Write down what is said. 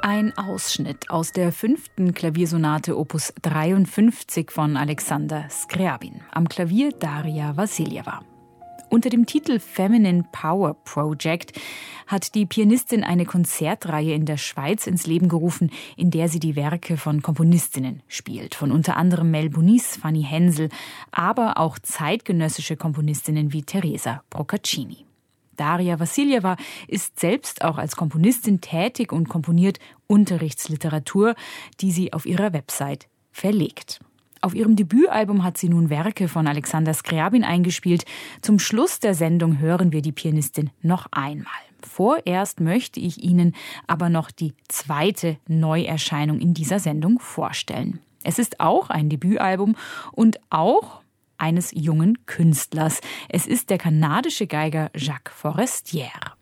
Ein Ausschnitt aus der 5. Klaviersonate Opus 53 von Alexander Scriabin. Am Klavier Daria Wassiljewa. Unter dem Titel Feminine Power Project hat die Pianistin eine Konzertreihe in der Schweiz ins Leben gerufen, in der sie die Werke von Komponistinnen spielt. Von unter anderem Mel Bonis, Fanny Hensel, aber auch zeitgenössische Komponistinnen wie Teresa Procaccini. Daria Wassiljewa ist selbst auch als Komponistin tätig und komponiert Unterrichtsliteratur, die sie auf ihrer Website verlegt. Auf ihrem Debütalbum hat sie nun Werke von Alexander Scriabin eingespielt. Zum Schluss der Sendung hören wir die Pianistin noch einmal. Vorerst möchte ich Ihnen aber noch die zweite Neuerscheinung in dieser Sendung vorstellen. Es ist auch ein Debütalbum und auch eines jungen Künstlers. Es ist der kanadische Geiger Jacques Forestier.